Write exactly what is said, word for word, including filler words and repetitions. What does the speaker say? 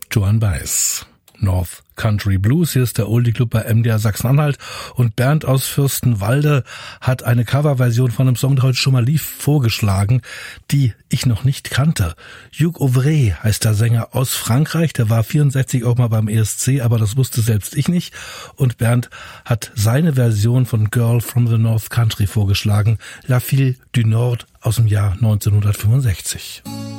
Joan Baez. North Country Blues, hier ist der Oldie Club bei M D R Sachsen-Anhalt und Bernd aus Fürstenwalde hat eine Coverversion von einem Song, der heute schon mal lief, vorgeschlagen, die ich noch nicht kannte. Hugh Auvray heißt der Sänger aus Frankreich, der war vierundsechzig auch mal beim E S C, aber das wusste selbst ich nicht und Bernd hat seine Version von Girl from the North Country vorgeschlagen, La Fille du Nord aus dem Jahr neunzehnhundertfünfundsechzig.